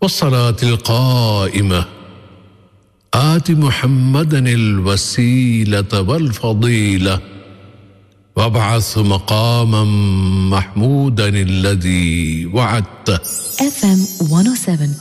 والصلاة القائمة آت محمدا الوسيلة والفضيلة وابعث مقاما محمودا الذي وعدته. FM 107.